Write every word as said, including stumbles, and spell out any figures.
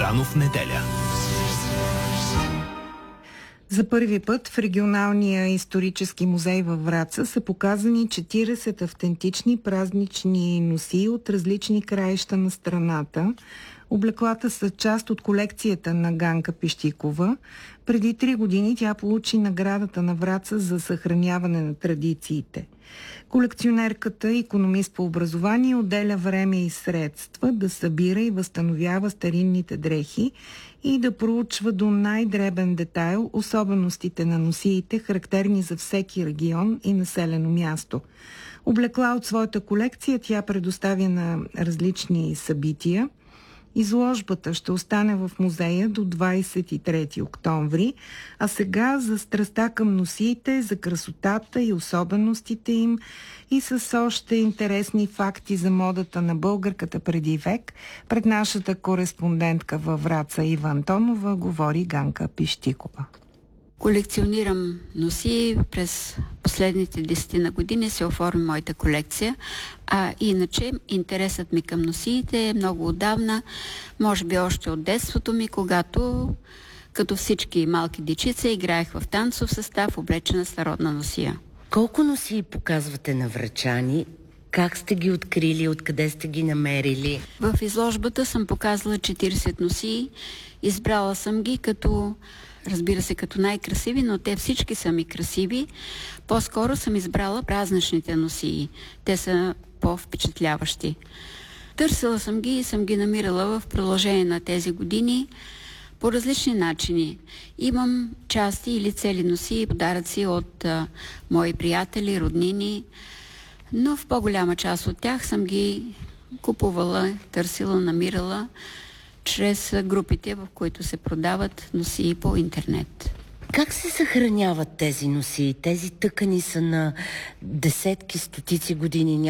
Рано в неделя. За първи път в регионалния исторически музей във Враца са показани четиридесет автентични празнични носии от различни краища на страната. Облеклата са част от колекцията на Ганка Пищикова. Преди три години тя получи наградата на Враца за съхраняване на традициите. Колекционерката, икономист по образование, отделя време и средства да събира и възстановява старинните дрехи и да проучва до най-дребен детайл особеностите на носиите, характерни за всеки регион и населено място. Облекла от своята колекция тя предоставя на различни събития. Изложбата ще остане в музея до двадесет и трети октомври, а сега за страстта към носиите, за красотата и особеностите им и с още интересни факти за модата на българката преди век, пред нашата кореспондентка във Враца Ива Антонова говори Ганка Пищикова. Колекционирам носии. През последните десетина години се оформи моята колекция, а иначе интересът ми към носиите е много отдавна, може би още от детството ми, когато като всички малки дечица играех в танцов състав, облечена с народна носия. Колко носии показвате на врачани? Как сте ги открили? Откъде сте ги намерили? В изложбата съм показала четиридесет носии. Избрала съм ги като, разбира се, като най-красиви, но те всички са ми красиви. По-скоро съм избрала празничните носии. Те са по-впечатляващи. Търсила съм ги и съм ги намирала в продължение на тези години по различни начини. Имам части или цели носии, подаръци от а, мои приятели, роднини, но в по-голяма част от тях съм ги купувала, търсила, намирала чрез групите, в които се продават носии по интернет. Как се съхраняват тези носии? Тези тъкани са на десетки, стотици години.